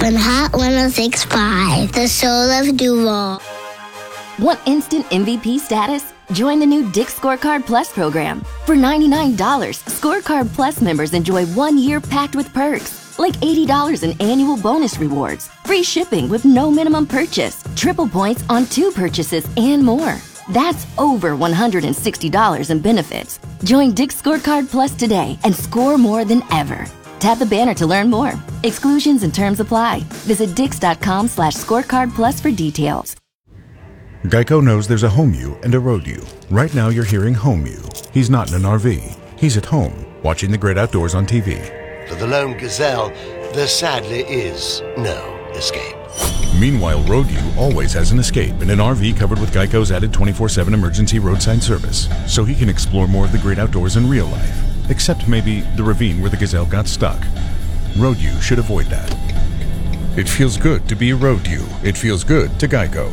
on Hot 106.5, the soul of Duval. Want instant MVP status? Join the new Dick's Scorecard Plus program. For $99, Scorecard Plus members enjoy 1 year packed with perks, like $80 in annual bonus rewards, free shipping with no minimum purchase, triple points on 2 purchases, and more. That's over $160 in benefits. Join Dick's Scorecard Plus today and score more than ever. Tap the banner to learn more. Exclusions and terms apply. Visit dix.com/scorecard plus for details. Geico knows there's a home you and a road you. Right now you're hearing home you. He's not in an RV. He's at home, watching the great outdoors on TV. For the lone gazelle, there sadly is no escape. Meanwhile, road you always has an escape in an RV covered with Geico's added 24/7 emergency roadside service, so he can explore more of the great outdoors in real life. Except maybe the ravine where the gazelle got stuck. Road you should avoid that. It feels good to be a road you. It feels good to Geico.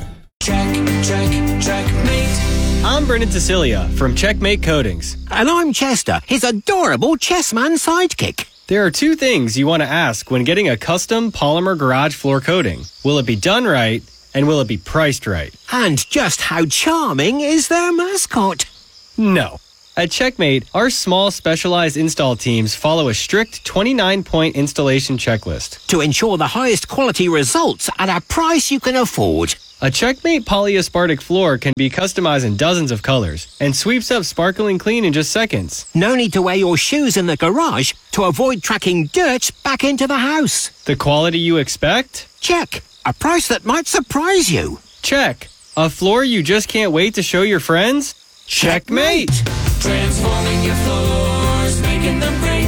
Checkmate. I'm Brendan Cecilia from Checkmate Coatings. And I'm Chester, his adorable chessman sidekick. There are 2 things you want to ask when getting a custom polymer garage floor coating. Will it be done right, and will it be priced right? And just how charming is their mascot? No. At Checkmate, our small specialized install teams follow a strict 29-point installation checklist to ensure the highest quality results at a price you can afford. A Checkmate polyaspartic floor can be customized in dozens of colors and sweeps up sparkling clean in just seconds. No need to wear your shoes in the garage to avoid tracking dirt back into the house. The quality you expect? Check. A price that might surprise you. Check. A floor you just can't wait to show your friends? Checkmate! Transforming your floors, making them great.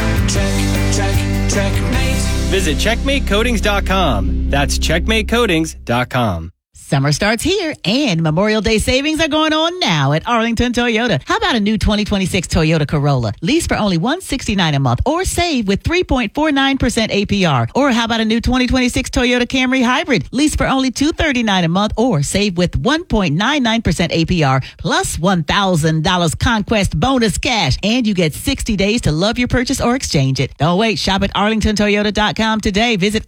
Checkmate. Visit CheckmateCoatings.com. That's CheckmateCoatings.com. Summer starts here, and Memorial Day savings are going on now at Arlington Toyota. How about a new 2026 Toyota Corolla? Lease for only $169 a month, or save with 3.49% APR. Or how about a new 2026 Toyota Camry Hybrid? Lease for only $239 a month, or save with 1.99% APR, plus $1,000 Conquest bonus cash. And you get 60 days to love your purchase or exchange it. Don't wait. Shop at ArlingtonToyota.com today. Visit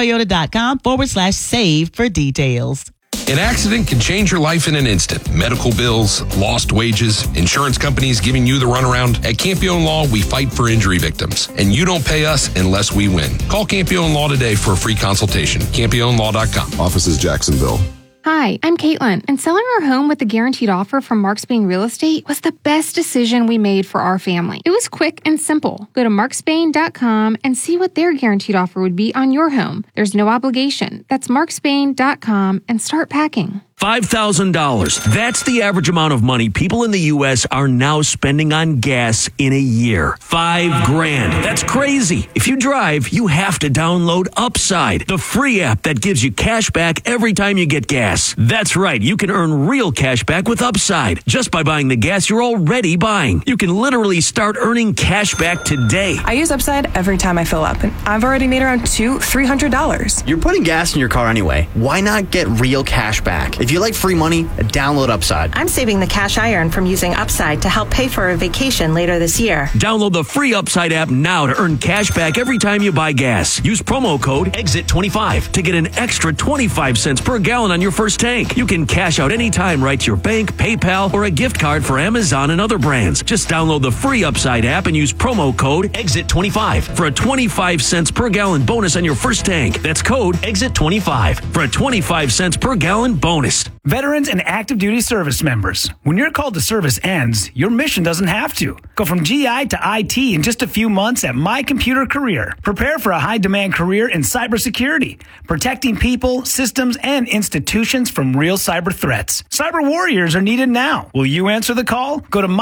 ArlingtonToyota.com/save for details. An accident can change your life in an instant. Medical bills, lost wages, insurance companies giving you the runaround. At Campione Law, we fight for injury victims, and you don't pay us unless we win. Call Campione Law today for a free consultation. CampioneLaw.com. Office is Jacksonville. Hi, I'm Caitlin, and selling our home with a guaranteed offer from Marks Bain Real Estate was the best decision we made for our family. It was quick and simple. Go to marksbain.com and see what their guaranteed offer would be on your home. There's no obligation. That's marksbain.com and start packing. $5,000. That's the average amount of money people in the U.S. are now spending on gas in a year. $5,000. That's crazy. If you drive, you have to download Upside, the free app that gives you cash back every time you get gas. That's right. You can earn real cash back with Upside just by buying the gas you're already buying. You can literally start earning cash back today. I use Upside every time I fill up, and I've already made around $300. You're putting gas in your car anyway. Why not get real cash back? If you like free money, download Upside. I'm saving the cash I earn from using Upside to help pay for a vacation later this year. Download the free Upside app now to earn cash back every time you buy gas. Use promo code EXIT25 to get an extra 25 cents per gallon on your first tank. You can cash out anytime right to your bank, PayPal, or a gift card for Amazon and other brands. Just download the free Upside app and use promo code EXIT25 for a 25 cents per gallon bonus on your first tank. That's code EXIT25 for a 25 cents per gallon bonus. Veterans and active duty service members, when your call to service ends, your mission doesn't have to. Go from GI to IT in just a few months at My Computer Career. Prepare for a high-demand career in cybersecurity, protecting people, systems, and institutions from real cyber threats. Cyber warriors are needed now. Will you answer the call? Go to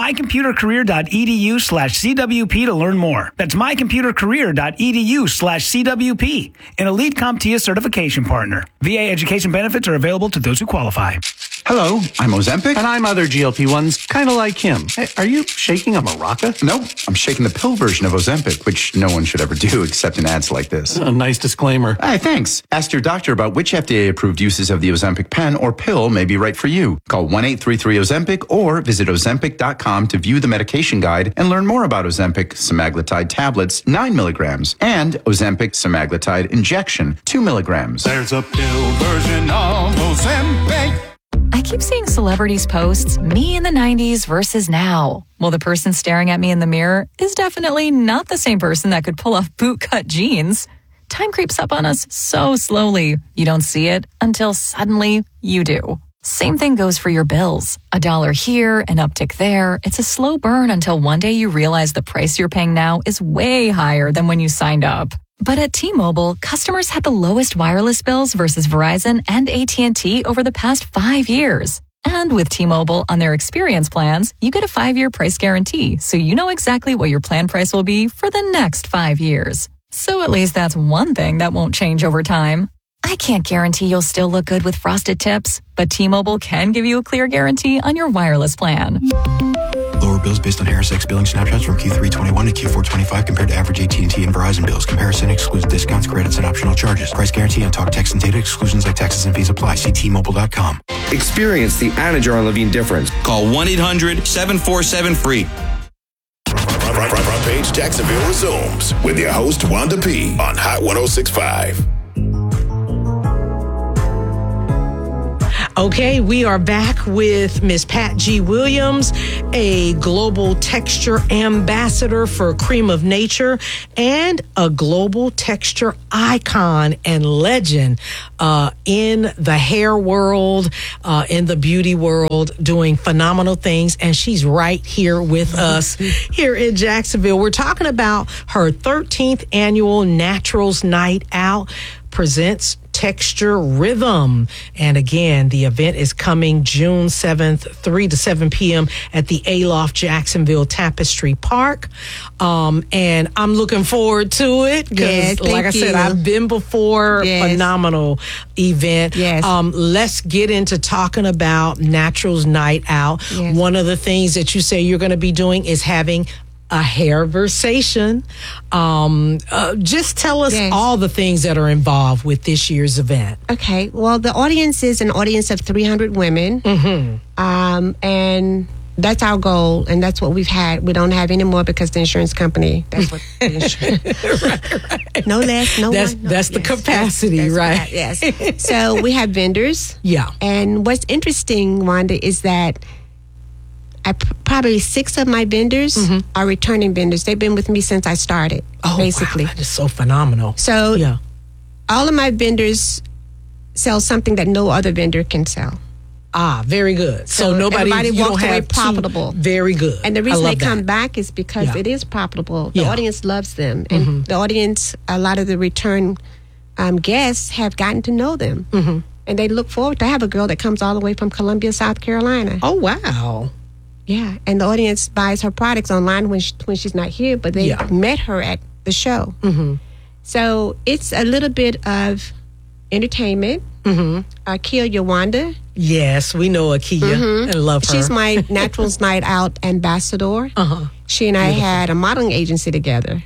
mycomputercareer.edu/CWP to learn more. That's mycomputercareer.edu/CWP, an elite CompTIA certification partner. VA education benefits are available to those who qualify. Hello, I'm Ozempic. And I'm other GLP-1s, kind of like him. Hey, are you shaking a maraca? No, I'm shaking the pill version of Ozempic, which no one should ever do except in ads like this. A nice disclaimer. Hey, thanks. Ask your doctor about which FDA-approved uses of the Ozempic pen or pill may be right for you. Call 1-833-OZEMPIC or visit Ozempic.com to view the medication guide and learn more about Ozempic semaglutide tablets, 9 milligrams, and Ozempic semaglutide injection, 2 milligrams. There's a pill version of Ozempic. I keep seeing celebrities posts, me in the 90s versus now. Well, the person staring at me in the mirror is definitely not the same person that could pull off bootcut jeans. Time creeps up on us so slowly. You don't see it until suddenly you do. Same thing goes for your bills. $1 here, an uptick there. It's a slow burn until one day you realize the price you're paying now is way higher than when you signed up. But at T-Mobile, customers had the lowest wireless bills versus Verizon and AT&T over the past 5 years. And with T-Mobile on their experience plans, you get a 5-year price guarantee, so you know exactly what your plan price will be for the next 5 years. So at least that's one thing that won't change over time. I can't guarantee you'll still look good with frosted tips, but T-Mobile can give you a clear guarantee on your wireless plan. Lower bills based on HarrisX billing snapshots from Q3 21 to Q4 25 compared to average AT&T and Verizon bills. Comparison excludes discounts, credits, and optional charges. Price guarantee on talk, text, and data exclusions like taxes and fees apply. See T-Mobile.com. Experience the Anajar and Levine difference. Call 1-800-747-FREE. Front Page Jacksonville resumes with your host, Wanda P. on Hot 106.5. Okay, we are back with Miss Pat G. Williams, a global texture ambassador for Cream of Nature and a global texture icon and legend in the hair world, in the beauty world, doing phenomenal things. And she's right here with us here in Jacksonville. We're talking about her 13th annual Naturals Night Out presents Texture Rhythm. And again, the event is coming June 7th, 3 to 7 p.m. at the Aloft Jacksonville Tapestry Park. And I'm looking forward to it because, like I said, I've been before. Yes. Phenomenal event. Yes. Let's get into talking about Naturals Night Out. Yes. One of the things that you say you're going to be doing is having a hairversation. Just tell us all the things that are involved with this year's event. Okay. Well, the audience is an audience of 300 women. Mm-hmm. And that's our goal, and that's what we've had. We don't have any more because the insurance company, that's what the insurance. right. No less, no that's, one. No, that's the capacity, right? Yes. So we have vendors. Yeah. And what's interesting, Wanda, is that probably 6 of my vendors are returning vendors. They've been with me since I started, basically. Wow, that is so phenomenal. So all of my vendors sell something that no other vendor can sell. Ah, very good. So everybody walks away profitable. Very good. And the reason they come back is because it is profitable. The audience loves them. And the audience, a lot of the return guests have gotten to know them. Mm-hmm. And they look forward to have a girl that comes all the way from Columbia, South Carolina. Oh, wow. Yeah, and the audience buys her products online when she's not here, but they met her at the show. Mm-hmm. So it's a little bit of entertainment. Mm-hmm. Kia Yawanda. Yes, we know Akia and love her. She's my Naturals Night Out ambassador. She and I had a modeling agency together.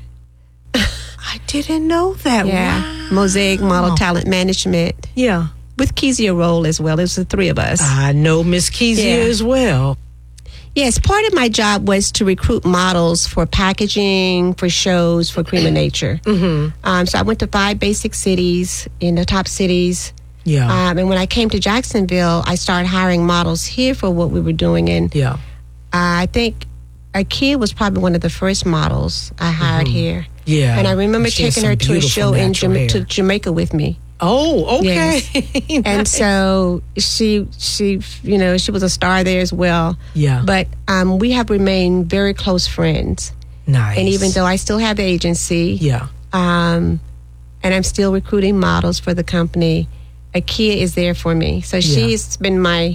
I didn't know that. Yeah, wow. Mosaic Model Talent Management. Yeah. With Kezia Roll as well. It was the 3 of us. I know Miss Kezia as well. Yes, part of my job was to recruit models for packaging, for shows, for Cream of Nature. Mm-hmm. So I went to 5 basic cities, in the top cities. Yeah. And when I came to Jacksonville, I started hiring models here for what we were doing. And I think Akia was probably one of the first models I hired here. Yeah. And I remember taking her to a show in Jamaica with me. Oh, okay. Yes. And so she was a star there as well. Yeah. But we have remained very close friends. Nice. And even though I still have the agency, and I'm still recruiting models for the company, Akia is there for me. So she's been my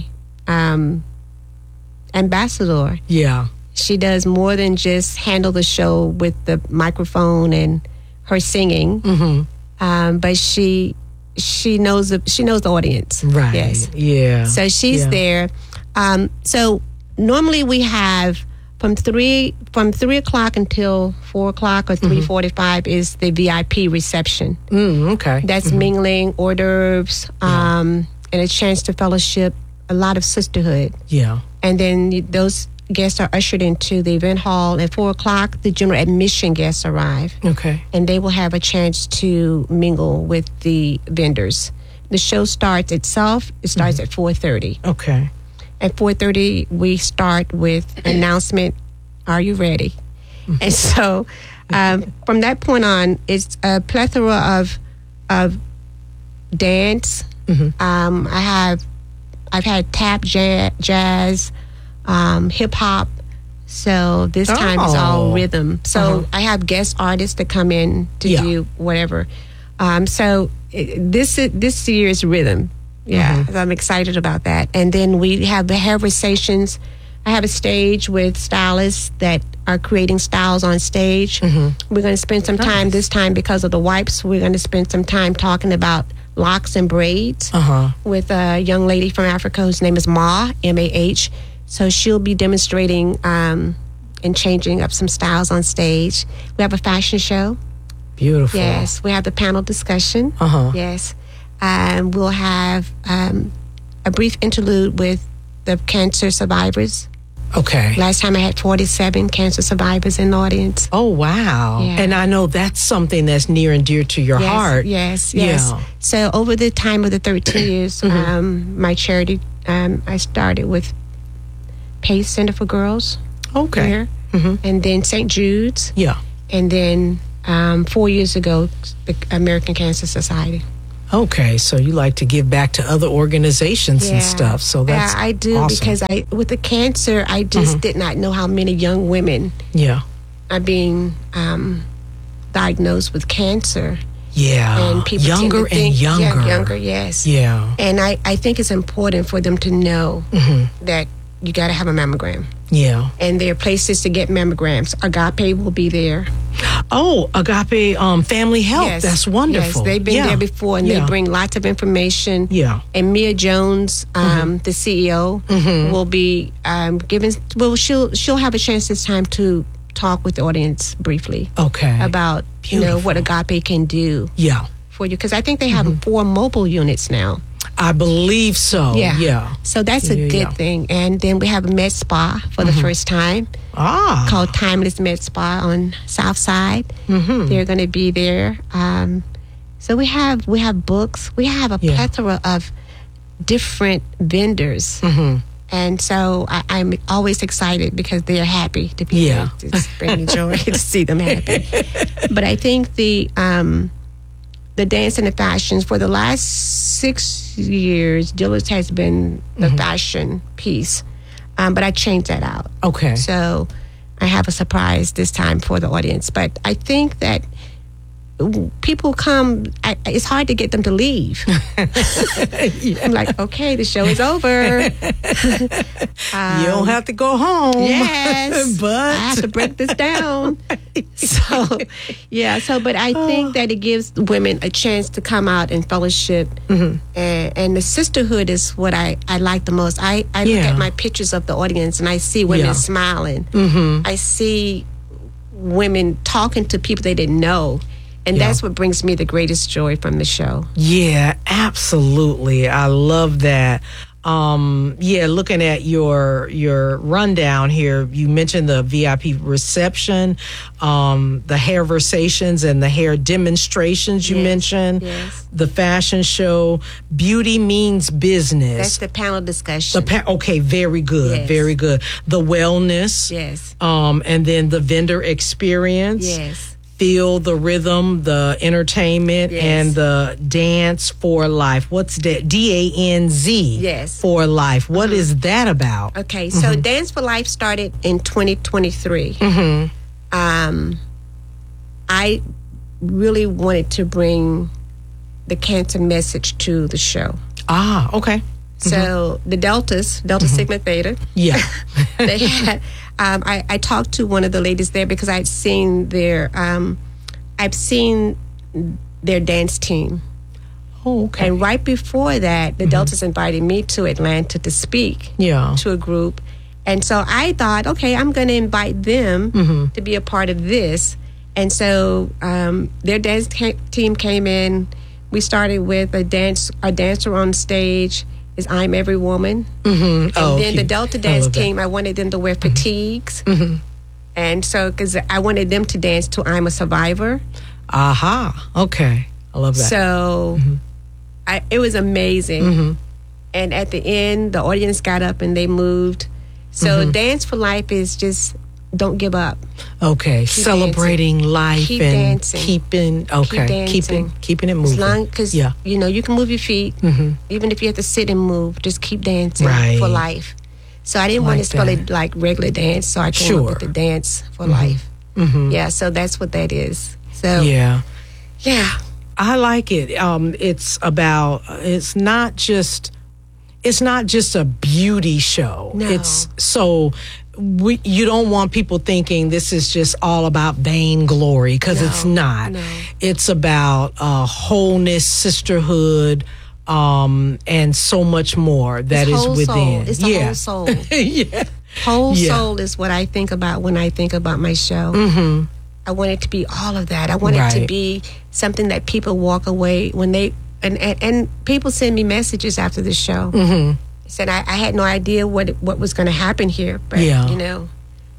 ambassador. Yeah. She does more than just handle the show with the microphone and her singing. Mm-hmm. But she she knows the audience. Right. Yes. Yeah. So she's there. So normally we have from 3 o'clock until 4 o'clock or 3:45 is the VIP reception. Okay. That's mingling, hors d'oeuvres, and a chance to fellowship, a lot of sisterhood. Yeah. And then those guests are ushered into the event hall. At 4 o'clock, the general admission guests arrive. Okay. And they will have a chance to mingle with the vendors. The show starts itself. It starts at 4:30. Okay. At 4:30, we start with announcement, are you ready? And so from that point on, it's a plethora of dance. I've had tap, jazz, hip hop. So this time it's all rhythm. So I have guest artists that come in to do whatever. So this year is rhythm. Yeah, I'm excited about that. And then we have the Hairversations. I have a stage with stylists that are creating styles on stage. We're going to spend some time this time because of the wipes. We're going to spend some time talking about locks and braids with a young lady from Africa whose name is Ma, M-A-H. So she'll be demonstrating and changing up some styles on stage. We have a fashion show. Beautiful. Yes, we have the panel discussion. Yes. We'll have a brief interlude with the cancer survivors. Okay. Last time I had 47 cancer survivors in the audience. Oh, wow. Yeah. And I know that's something that's near and dear to your heart. Yes. Yeah. So over the time of the 13 years, my charity, I started with Pace Center for Girls. Okay. Here, and then St. Jude's. Yeah. And then 4 years ago, the American Cancer Society. Okay, so you like to give back to other organizations and stuff. So that's I do awesome. because with the cancer, I just did not know how many young women are being diagnosed with cancer. Yeah, and people younger tend to think, and younger. Younger, yes. Yeah. And I think it's important for them to know that you got to have a mammogram. Yeah. And there are places to get mammograms. Agape will be there. Oh, Agape Family Health. Yes. That's wonderful. Yes, they've been there before, and they bring lots of information. Yeah. And Mia Jones, the CEO, will be giving. Well, she'll have a chance this time to talk with the audience briefly. Okay. About what Agape can do. Yeah. For you, because I think they have 4 mobile units now. I believe so. Yeah. So that's a good thing. And then we have a med spa for the first time. Called Timeless Med Spa on South Side. They're going to be there. So we have books. We have a plethora of different vendors. And so I'm always excited because they're happy to be there. It's bring me joy to see them happy. But I think the dance and the fashions for the last 6 years, Dillard's has been the fashion piece. But I changed that out. Okay. So I have a surprise this time for the audience. But I think that people come, it's hard to get them to leave. I'm like, okay, the show is over. You don't have to go home. Yes. But I have to break this down. But I think that it gives women a chance to come out and fellowship. And the sisterhood is what I like the most. I look at my pictures of the audience and I see women smiling. I see women talking to people they didn't know. And that's what brings me the greatest joy from the show. Yeah, absolutely. I love that. Looking at your rundown here, you mentioned the VIP reception, the Hairversations and the hair demonstrations you mentioned, the fashion show, Beauty Means Business. That's the panel discussion. Okay, very good, very good. The wellness. Yes. And then the vendor experience. Yes. Feel the rhythm, the entertainment, and the dance for life. What's that? DANZ. Yes. For life. What is that about? Okay, so Dance for Life started in 2023. I really wanted to bring the cancer message to the show. Okay. So the Delta Sigma Theta. Yeah. They had. I talked to one of the ladies there because I've seen their dance team. Oh, okay. And right before that, the Deltas invited me to Atlanta to speak to a group. And so I thought, okay, I'm going to invite them to be a part of this. And so their dance team came in. We started with a dancer on stage is I'm Every Woman. And then the Delta dance team, I wanted them to wear fatigues. And so, because I wanted them to dance to I'm a Survivor. Aha. Okay. I love that. So it was amazing. And at the end, the audience got up and they moved. So Dance for Life is just don't give up. Okay. Keep celebrating dancing. Life Keep and dancing. keeping keeping it moving. As long because you know you can move your feet, even if you have to sit and move, just keep dancing for life. So I didn't want to spell it like regular dance, so I came up with the Dance for Life. Yeah, so that's what that is. So yeah. I like it. It's about. It's not just a beauty show. No. It's so. You don't want people thinking this is just all about vainglory, because it's not. No. It's about wholeness, sisterhood, and so much more that is within. It's the whole soul. Whole soul is what I think about when I think about my show. I want it to be all of that. I want it to be something that people walk away when they and people send me messages after the show. Said I had no idea what was going to happen here, but you know,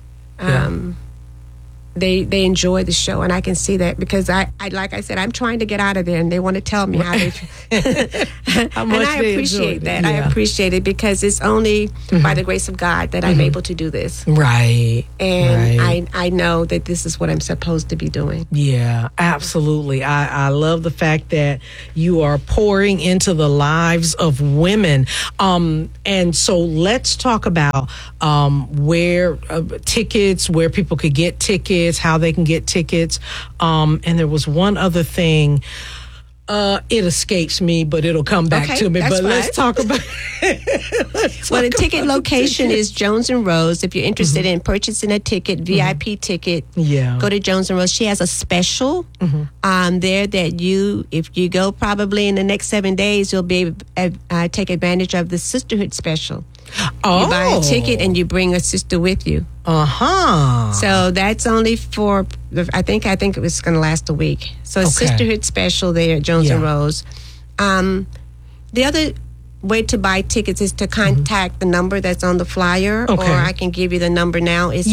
they enjoy the show, and I can see that because I like I said, I'm trying to get out of there, and they want to tell me how they. How much and I appreciate that. I appreciate it because it's only by the grace of God that I'm able to do this. Right. And I know that this is what I'm supposed to be doing. Yeah, absolutely. I love the fact that you are pouring into the lives of women. And so let's talk about where tickets, where people could get tickets, how they can get tickets. And there was one other thing. It escapes me, but it'll come back to me. But let's talk about Well, the ticket location is Jones and Rose. If you're interested in purchasing a ticket, VIP ticket, go to Jones and Rose. She has a special there that if you go probably in the next 7 days, you'll be able to take advantage of the Sisterhood special. You buy a ticket and you bring a sister with you. So that's only for, I think it was going to last a week. So a Sisterhood special there at Jones and Rose. The other way to buy tickets is to contact the number that's on the flyer, or I can give you the number now. It's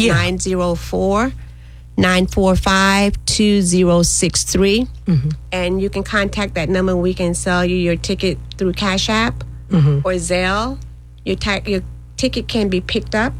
904-945-2063. And you can contact that number and we can sell you your ticket through Cash App or Zelle. Your ticket can be picked up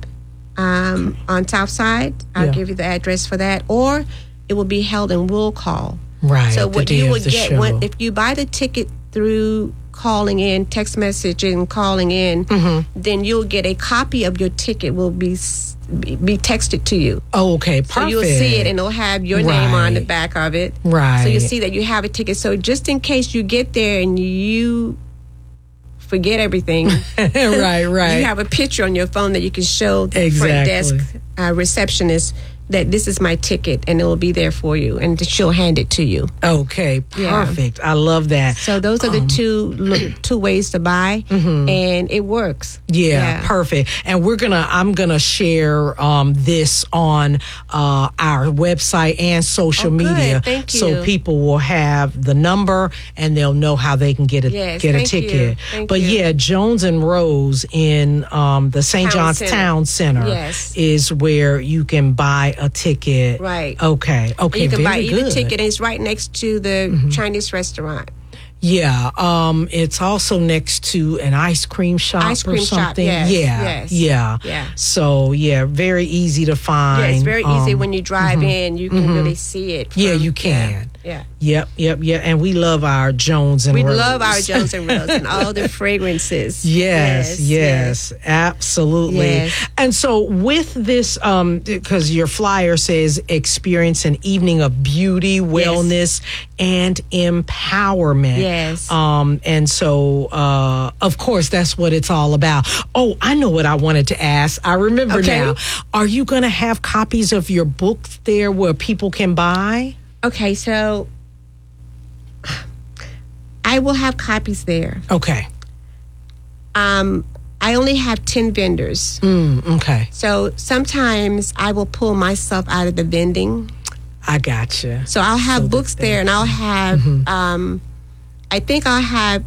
on Southside. I'll give you the address for that. Or it will be held in Will Call. Right. So what you would get, if you buy the ticket through calling in, text message and calling in, then you'll get a copy of your ticket will be texted to you. Okay, perfect. So you'll see it and it'll have your name on the back of it. Right. So you'll see that you have a ticket. So just in case you get there and you forget everything. right. You have a picture on your phone that you can show the front desk receptionist that this is my ticket, and it will be there for you, and she'll hand it to you. Okay, perfect. I love that. So those are the two ways to buy, and it works. Yeah, perfect. And I'm gonna share this on our website and social media, Thank you. so people will have the number and they'll know how they can get a ticket. But yeah, Jones and Rose in the St. John's Town Center is where you can buy a ticket. Right. Okay. And you can buy either good ticket, and it's right next to the Chinese restaurant. Yeah. It's also next to an ice cream shop or something. Yeah. So very easy to find. Yeah, it's very easy when you drive in. You can really see it. You can. Yeah. Yep. And we love our Jones and Rose. We love our Jones and Rose and all the fragrances. Yes, absolutely. Yes. And so with this, because your flyer says experience an evening of beauty, wellness, and empowerment. Yes. And so, of course, that's what it's all about. Oh, I know what I wanted to ask. I remember now. Are you going to have copies of your books there where people can buy? Okay, so I I will have copies there. Okay. I only have 10 vendors. Okay. So sometimes I will pull myself out of the vending. I gotcha. So I'll have books there, and I'll have, I think I'll have,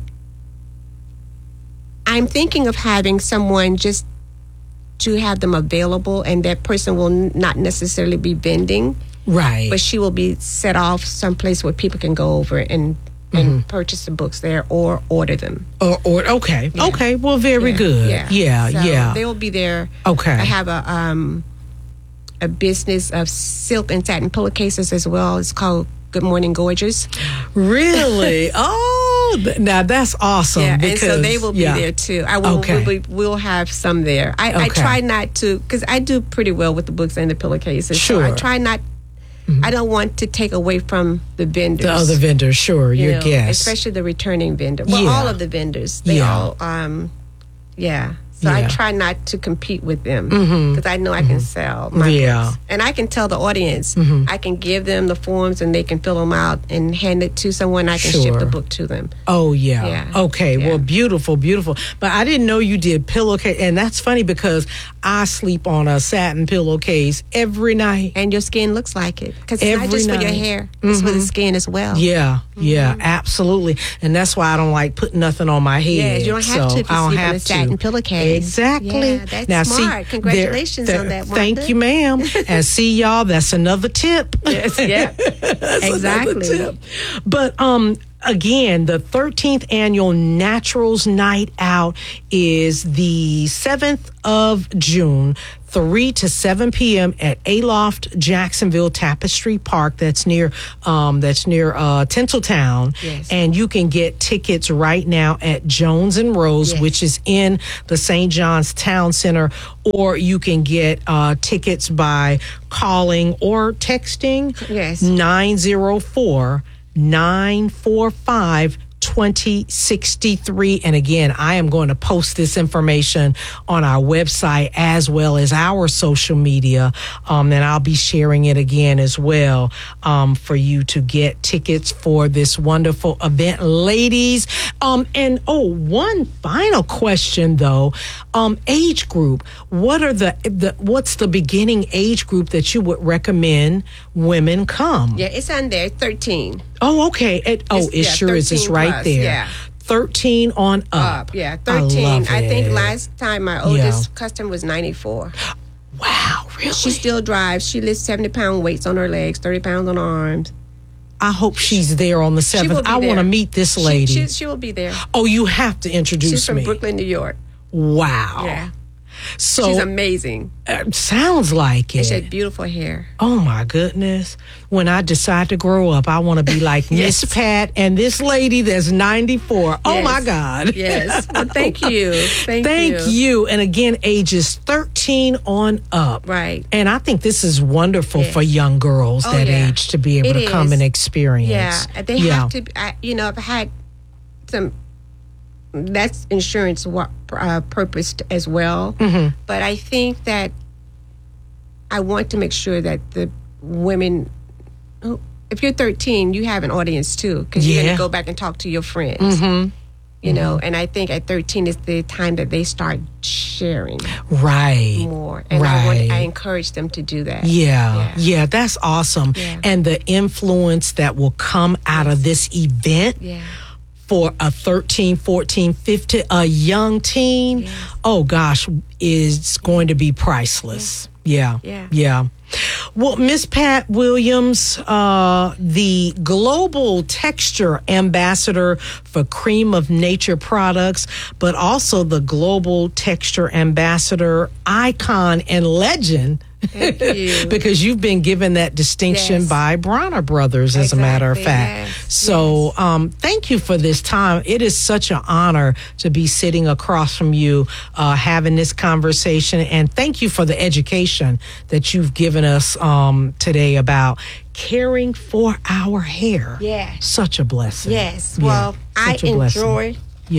I'm thinking of having someone just to have them available, and that person will not necessarily be vending. Right. But she will be set off someplace where people can go over and purchase the books there or order them. Or okay. Yeah. Okay. Well, very good. Yeah. So they will be there. Okay. I have a business of silk and satin pillowcases as well. It's called Good Morning Gorgeous. Really? Now that's awesome. Yeah, because, and so they will be there too. I will. We'll have some there. I try not to, because I do pretty well with the books and the pillowcases. Sure. So I try not. I don't want to take away from the vendors. The other vendors, sure, you your know, guests. especially the returning vendor. Well, all of the vendors. They all, So I try not to compete with them because I know I can sell my books. And I can tell the audience, I can give them the forms and they can fill them out and hand it to someone. I can ship the book to them. Oh, yeah. Okay, well, beautiful, beautiful. But I didn't know you did pillowcase. And that's funny because I sleep on a satin pillowcase every night. And your skin looks like it. Because it's not just for your hair. It's for the skin as well. Yeah, absolutely. And that's why I don't like putting nothing on my head. Yeah, you don't have to if you sleep on a satin pillowcase. Exactly. Yeah, that's smart. Congratulations on that, Wanda. Thank you, ma'am. And see, y'all, that's another tip. Yes, yeah. Exactly. But again, the 13th annual Naturals Night Out is the 7th of June, 3 to 7 p.m. at Aloft Jacksonville Tapestry Park. That's near Tinseltown. Yes. And you can get tickets right now at Jones and Rose, which is in the St. John's Town Center, or you can get tickets by calling or texting 904-945-2063. And again, I am going to post this information on our website as well as our social media. And I'll be sharing it again as well for you to get tickets for this wonderful event, ladies. And one final question though, age group. What are what's the beginning age group that you would recommend women come? Yeah, it's on there, 13. Oh, okay. It sure is. It's right plus, there. Yeah. 13 on up. Yeah, 13. I think last time my oldest customer was 94. Wow, really? She still drives. She lifts 70-pound weights on her legs, 30 pounds on her arms. I hope she's there on the 7th. I want to meet this lady. She will be there. Oh, you have to introduce me. She's from Brooklyn, New York. Wow. Yeah. So she's amazing. Sounds like it. She had beautiful hair. Oh my goodness. When I decide to grow up, I want to be like Miss Pat and this lady that's 94. Oh my God. Yes. Well, thank you. Thank you. And again, ages 13 on up. Right. And I think this is wonderful for young girls that age to be able to come and experience. Yeah. They have to, I've had some, that's insurance purposed as well. But I think that I want to make sure that the women, if you're 13, you have an audience too, because you're going to go back and talk to your friends. You know, and I think at 13 is the time that they start sharing more. And I encourage them to do that. Yeah, that's awesome. And the influence that will come out of this event for a 13, 14, 15, a young teen, oh gosh, is going to be priceless. Yeah. Well, Miss Pat Williams, the Global Texture Ambassador for Cream of Nature products, but also the Global Texture Ambassador icon and legend. Thank you. Because you've been given that distinction by Bronner Brothers, as a matter of fact. So thank you for this time. It is such an honor to be sitting across from you, having this conversation. And thank you for the education that you've given us today about caring for our hair. Such a blessing. Well, I enjoy.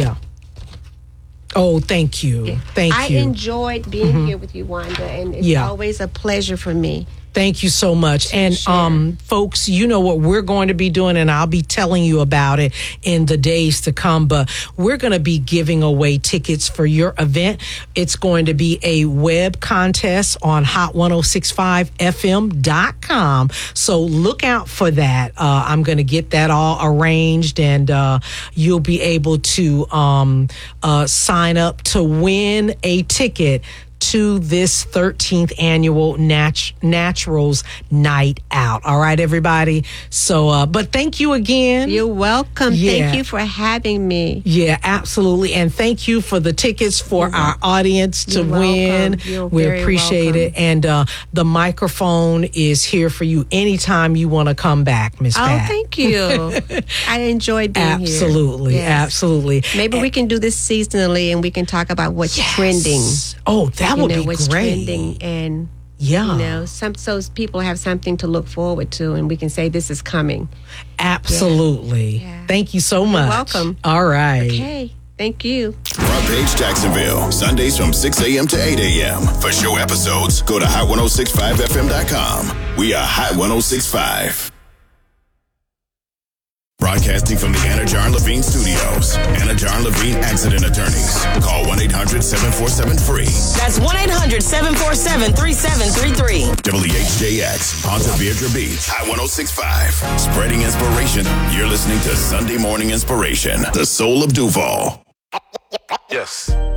Oh, thank you. Thank you. I enjoyed being here with you, Wanda, and it's always a pleasure for me Thank you so much. And folks, you know what we're going to be doing, and I'll be telling you about it in the days to come, but we're going to be giving away tickets for your event. It's going to be a web contest on hot1065fm.com. So look out for that. I'm going to get that all arranged, and you'll be able to sign up to win a ticket to this 13th annual Naturals Night Out. All right, everybody. So, but thank you again. You're welcome. Thank you for having me. Yeah, absolutely. And thank you for the tickets for our audience to win. We appreciate it. And the microphone is here for you anytime you want to come back, Miss Pat. Oh, thank you. I enjoyed being absolutely, here. Yes. Absolutely. Maybe we can do this seasonally, and we can talk about what's trending. Oh, that would be what's great. Trending, and so people have something to look forward to, and we can say this is coming. Absolutely. Yeah. Thank you so much. You're welcome. All right. Okay. Thank you. Front Page Jacksonville, Sundays from 6 a.m. to 8 a.m. For show episodes, go to hot1065fm.com. We are Hot 1065. Broadcasting from the Anna Jar and Levine Studios. Anna Jar and Levine Accident Attorneys. Call 1-800-747-FREE. That's 1-800-747-3733. WHJX, Ponte Vedra Beach, Hot 1065. Spreading inspiration. You're listening to Sunday Morning Inspiration, the soul of Duval. Yes.